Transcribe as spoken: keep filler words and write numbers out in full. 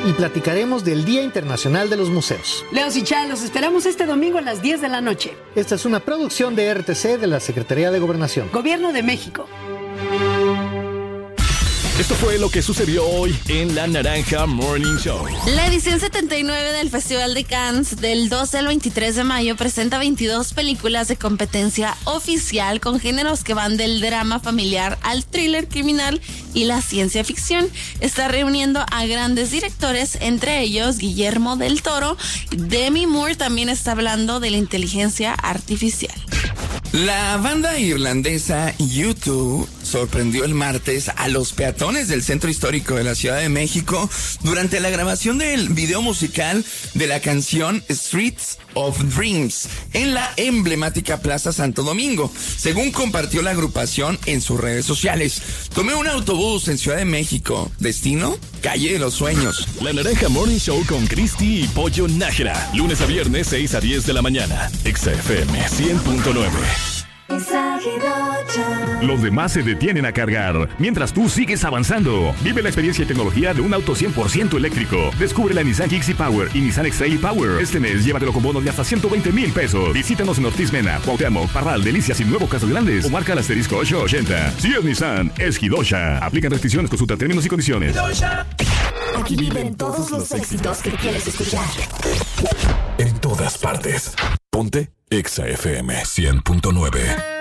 y platicaremos del Día Internacional de los Museos. Leos y Chá, los esperamos este domingo a las diez de la noche. Esta es una producción de R T C de la Secretaría de Gobernación. Gobierno de México. Esto fue lo que sucedió hoy en La Naranja Morning Show. La edición setenta y nueve del Festival de Cannes del doce al veintitrés de mayo presenta veintidós películas de competencia oficial con géneros que van del drama familiar al thriller criminal y la ciencia ficción. Está reuniendo a grandes directores, entre ellos Guillermo del Toro. Demi Moore también está hablando de la inteligencia artificial. La banda irlandesa U dos sorprendió el martes a los peatones del centro histórico de la Ciudad de México durante la grabación del video musical de la canción Streets of Dreams en la emblemática Plaza Santo Domingo, según compartió la agrupación en sus redes sociales. Tomé un autobús en Ciudad de México, destino Calle de los Sueños. La Naranja Morning Show con Cristi y Pollo Nájera, lunes a viernes seis a diez de la mañana, Exa F M cien punto nueve. Los demás se detienen a cargar, mientras tú sigues avanzando. Vive la experiencia y tecnología de un auto cien por ciento eléctrico. Descubre la Nissan Kicks E-Power y Nissan X-Trail E-Power. Este mes llévatelo con bonos de hasta ciento veinte mil pesos. Visítanos en Ortiz Mena, Cuauhtémoc, Parral, Delicias y Nuevo Casas Grandes. O marca el asterisco ocho ochenta. Si es Nissan, es Hidosha. Aplican restricciones, consulta términos y condiciones. Aquí viven todos los éxitos que quieres escuchar. En todas partes. Ponte Exa F M cien punto nueve.